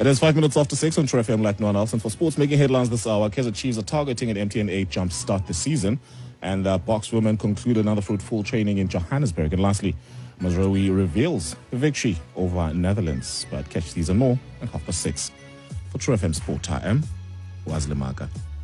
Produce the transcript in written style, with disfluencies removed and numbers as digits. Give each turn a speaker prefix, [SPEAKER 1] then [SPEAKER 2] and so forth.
[SPEAKER 1] It is 5 minutes after 6 on True FM like no one else. And for sports making headlines this hour, Kaizer Chiefs are targeting an MTN 8 jump start this season. And box women conclude another fruitful training in Johannesburg. And lastly, Mazraoui reveals the victory over Netherlands. But catch these and more at 6:30. For True FM Sport, I am Wazle Maga.